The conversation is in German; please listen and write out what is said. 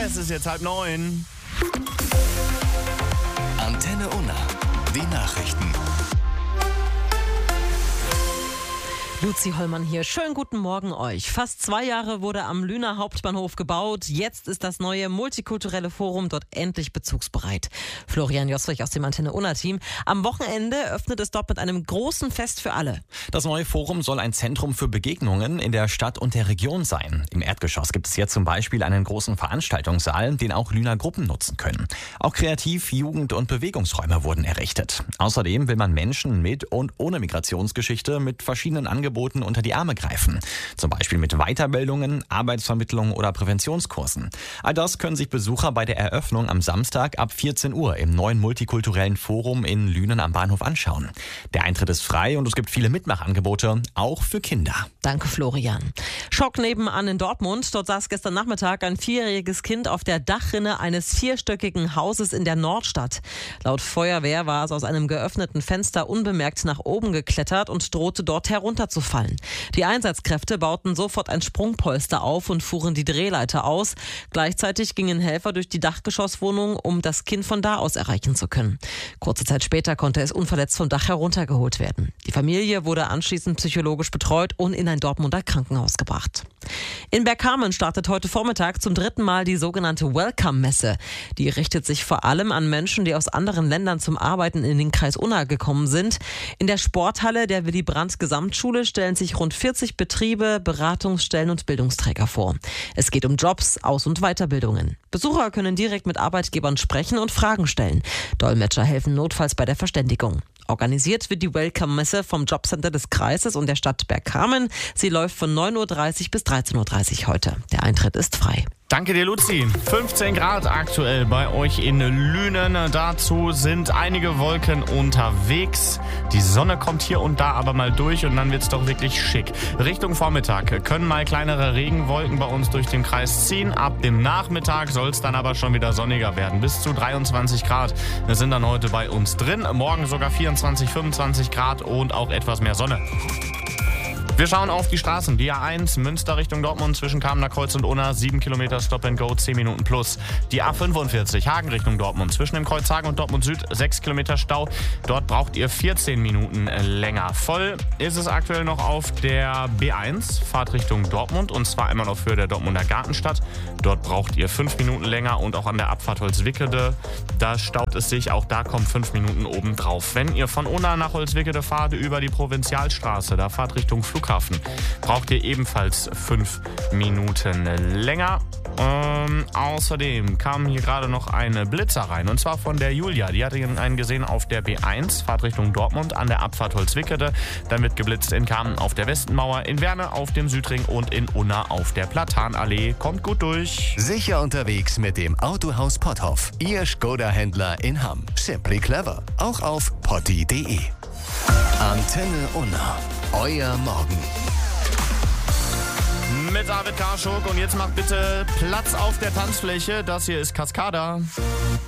Es ist jetzt 8:30. Antenne Unna. Die Nachrichten. Luzi Hollmann hier. Schönen guten Morgen euch. Fast 2 Jahre wurde am Lüner Hauptbahnhof gebaut. Jetzt ist das neue multikulturelle Forum dort endlich bezugsbereit. Florian Joswig aus dem Antenne Unna-Team. Am Wochenende öffnet es dort mit einem großen Fest für alle. Das neue Forum soll ein Zentrum für Begegnungen in der Stadt und der Region sein. Im Erdgeschoss gibt es jetzt zum Beispiel einen großen Veranstaltungssaal, den auch Lüner Gruppen nutzen können. Auch Kreativ-, Jugend- und Bewegungsräume wurden errichtet. Außerdem will man Menschen mit und ohne Migrationsgeschichte mit verschiedenen Angeboten unter die Arme greifen. Zum Beispiel mit Weiterbildungen, Arbeitsvermittlung oder Präventionskursen. All das können sich Besucher bei der Eröffnung am Samstag ab 14 Uhr im neuen multikulturellen Forum in Lünen am Bahnhof anschauen. Der Eintritt ist frei und es gibt viele Mitmachangebote, auch für Kinder. Danke, Florian. Schock nebenan in Dortmund. Dort saß gestern Nachmittag ein 4-jähriges Kind auf der Dachrinne eines 4-stöckigen Hauses in der Nordstadt. Laut Feuerwehr war es aus einem geöffneten Fenster unbemerkt nach oben geklettert und drohte dort herunterzufallen. Die Einsatzkräfte bauten sofort ein Sprungpolster auf und fuhren die Drehleiter aus. Gleichzeitig gingen Helfer durch die Dachgeschosswohnung, um das Kind von da aus erreichen zu können. Kurze Zeit später konnte es unverletzt vom Dach heruntergeholt werden. Die Familie wurde anschließend psychologisch betreut und in ein Dortmunder Krankenhaus gebracht. In Bergkamen startet heute Vormittag zum 3. Mal die sogenannte Welcome-Messe. Die richtet sich vor allem an Menschen, die aus anderen Ländern zum Arbeiten in den Kreis Unna gekommen sind. In der Sporthalle der Willy-Brandt-Gesamtschule stellen sich rund 40 Betriebe, Beratungsstellen und Bildungsträger vor. Es geht um Jobs, Aus- und Weiterbildungen. Besucher können direkt mit Arbeitgebern sprechen und Fragen stellen. Dolmetscher helfen notfalls bei der Verständigung. Organisiert wird die Welcome-Messe vom Jobcenter des Kreises und der Stadt Bergkamen. Sie läuft von 9.30 Uhr bis 13.30 Uhr heute. Der Eintritt ist frei. Danke dir, Luzi. 15 Grad aktuell bei euch in Lünen. Dazu sind einige Wolken unterwegs. Die Sonne kommt hier und da aber mal durch und dann wird's doch wirklich schick. Richtung Vormittag können mal kleinere Regenwolken bei uns durch den Kreis ziehen. Ab dem Nachmittag soll es dann aber schon wieder sonniger werden. Bis zu 23 Grad sind dann heute bei uns drin. Morgen sogar 24, 25 Grad und auch etwas mehr Sonne. Wir schauen auf die Straßen. Die A1 Münster Richtung Dortmund zwischen Kamener Kreuz und Unna 7 Kilometer Stop and Go, 10 Minuten plus. Die A45 Hagen Richtung Dortmund zwischen dem Kreuz Hagen und Dortmund Süd 6 Kilometer Stau. Dort braucht ihr 14 Minuten länger. Voll ist es aktuell noch auf der B1 Fahrt Richtung Dortmund und zwar einmal auf Höhe der Dortmunder Gartenstadt. Dort braucht ihr 5 Minuten länger und auch an der Abfahrt Holzwickede. Da staut es sich, auch da kommen 5 Minuten oben drauf. Wenn ihr von Unna nach Holzwickede fahrt über die Provinzialstraße, da fahrt Richtung Flughafen, braucht ihr ebenfalls 5 Minuten länger. Außerdem kam hier gerade noch eine Blitzer rein und zwar von der Julia. Die hatte einen gesehen auf der B1, Fahrt Richtung Dortmund an der Abfahrt Holzwickede. Dann wird geblitzt in Kamen auf der Westenmauer, in Werne auf dem Südring und in Unna auf der Platanallee. Kommt gut durch. Sicher unterwegs mit dem Autohaus Potthoff. Ihr Skoda-Händler in Hamm. Simply clever. Auch auf potti.de. Antenne Unna. Euer Morgen. Mit David Karschuk und jetzt macht bitte Platz auf der Tanzfläche. Das hier ist Cascada.